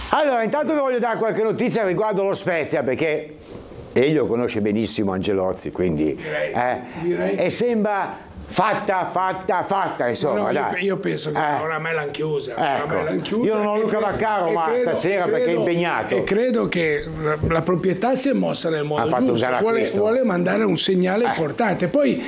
Allora, intanto vi voglio dare qualche notizia riguardo lo Spezia, perché Elio conosce benissimo Angelozzi, quindi direi. e sembra fatta, insomma. No, dai. io penso che oramai l'hanno chiusa. Ecco. Oramai l'hanno chiusa. Io non ho Luca Vaccaro, ma stasera perché è impegnato. E credo che la proprietà si è mossa nel modo giusto. Vuole mandare un segnale importante. Poi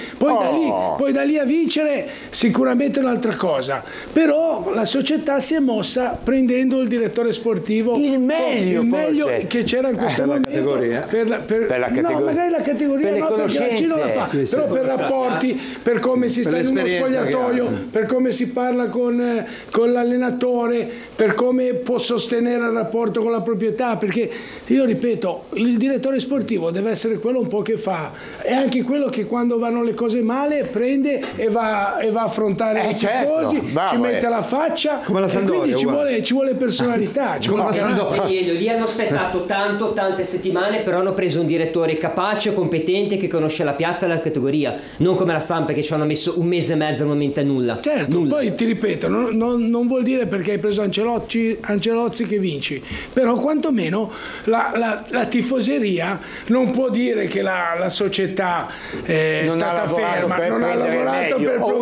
da lì a vincere sicuramente è un'altra cosa. Però la società si è mossa prendendo il direttore sportivo. Il meglio che c'era in questo momento. Categoria. Per la categoria. No, magari la categoria per le perché la la fa. Però per rapporti, per come si sta in uno spogliatoio, per come si parla con l'allenatore, per come può sostenere il rapporto con la proprietà, perché io ripeto, il direttore sportivo deve essere quello un po' che fa, è anche quello che quando vanno le cose male prende e va a affrontare i tifosi, ci mette la faccia, come la Sampdoria, e quindi ci vuole personalità. Lì hanno aspettato tante settimane, però hanno preso un direttore capace, competente, che conosce la piazza e la categoria, non come la Samp che ci hanno messo un mese e mezzo al momento a nulla. Certo, nulla. Poi ti ripeto, non vuol dire perché hai preso Ancelozzi che vinci, però quantomeno la tifoseria non può dire che la società è stata ferma, non ha lavorato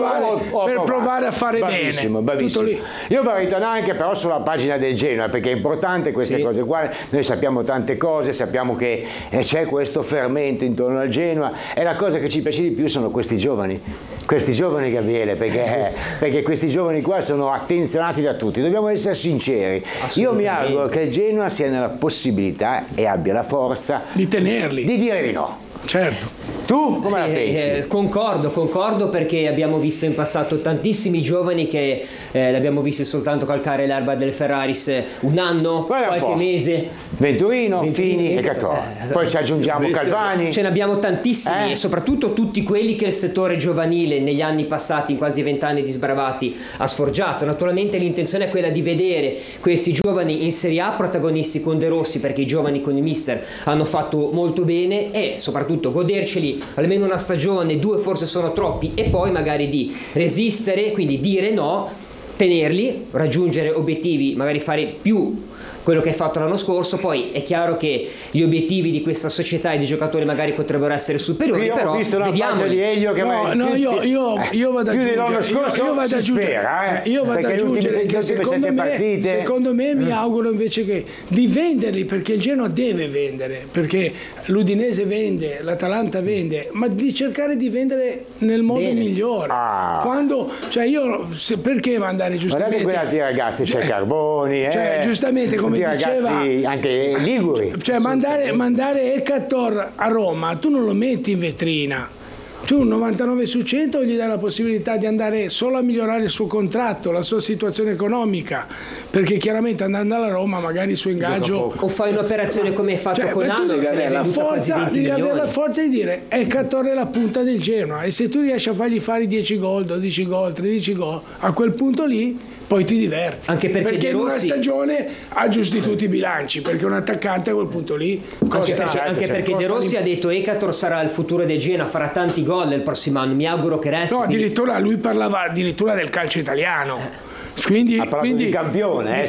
per provare a fare bene. Tutto lì. Io vorrei tornare anche però sulla pagina del Genoa, perché è importante queste cose qua. Noi sappiamo tante cose, sappiamo che c'è questo fermento intorno al Genoa, e la cosa che ci piace di più sono questi giovani, Gabriele, perché questi giovani qua sono attenzionati da tutti, dobbiamo essere sinceri. Io mi auguro che il Genoa sia nella possibilità e abbia la forza di tenerli, di dire di no. Certo. Tu come la pensi? Concordo, perché abbiamo visto in passato tantissimi giovani che l'abbiamo visto soltanto calcare l'erba del Ferraris un anno, qualche mese. Venturino, Fini e Catò. Poi ci aggiungiamo Calvani. Ce ne abbiamo tantissimi, e soprattutto tutti quelli che il settore giovanile negli anni passati, in quasi 20 anni di sbravati, ha sforgiato. Naturalmente l'intenzione è quella di vedere questi giovani in Serie A protagonisti con De Rossi, perché i giovani con il mister hanno fatto molto bene, e soprattutto goderceli almeno una stagione, 2 forse sono troppi, e poi magari di resistere, quindi dire no, tenerli, raggiungere obiettivi, magari fare più quello che hai fatto l'anno scorso. Poi è chiaro che gli obiettivi di questa società e di giocatori magari potrebbero essere superiori, io però ho visto una faccia di Elio che io vado ad aggiungere che secondo me mi auguro invece che di venderli, perché il Genoa deve vendere, perché l'Udinese vende, l'Atalanta vende, ma di cercare di vendere nel modo migliore. Perché mandare giustamente quegli altri ragazzi, c'è Carboni, giustamente come diceva, ragazzi anche liguri, mandare Ekator a Roma, tu non lo metti in vetrina, tu un 99 su 100 gli dai la possibilità di andare solo a migliorare il suo contratto, la sua situazione economica, perché chiaramente andando alla Roma magari il suo ingaggio, o fai un'operazione come hai fatto con tu devi avere la forza di dire Ekator è la punta del Genoa, e se tu riesci a fargli fare 10 gol, 12 gol, 13 gol, a quel punto lì poi ti diverti, anche perché in una stagione aggiusti tutti i bilanci, perché un attaccante a quel punto lì costa, anche perché De Rossi ha detto Ekator sarà il futuro del Genoa, farà tanti gol il prossimo anno, mi auguro che resti. No, addirittura lui parlava addirittura del calcio italiano. Quindi di campione,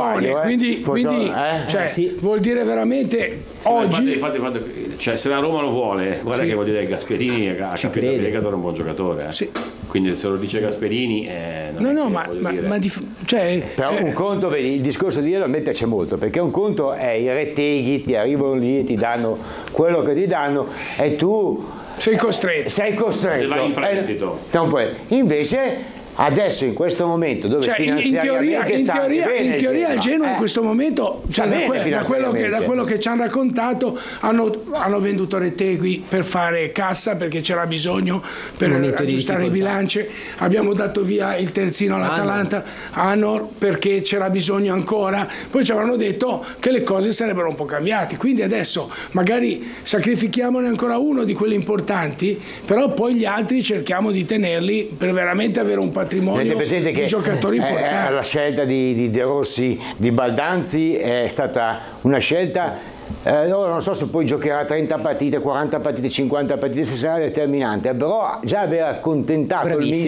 vuol dire veramente oggi. Infatti, se la Roma lo vuole, guarda che vuol dire che Gasperini ha capito che Ekator è un buon giocatore. Quindi se lo dice Gasperini, però un conto, vedi, il discorso di ieri a me piace molto, perché un conto è i reteghi, ti arrivano lì e ti danno quello che ti danno, e tu sei costretto. Se vai in prestito. Invece adesso in questo momento dove finanziariamente in teoria il Genoa in questo momento, da quello che ci hanno raccontato, hanno venduto Retegui per fare cassa, perché c'era bisogno per aggiustare i bilanci, abbiamo dato via il terzino all'Atalanta, Anor, perché c'era bisogno ancora, poi ci avevano detto che le cose sarebbero un po' cambiate, quindi adesso magari sacrifichiamone ancora uno di quelli importanti, però poi gli altri cerchiamo di tenerli per veramente avere un patrimonio di giocatori importanti. La scelta di De Rossi, di Baldanzi è stata una scelta, non so se poi giocherà 30 partite, 40 partite, 50 partite, se sarà determinante, però già aver accontentato il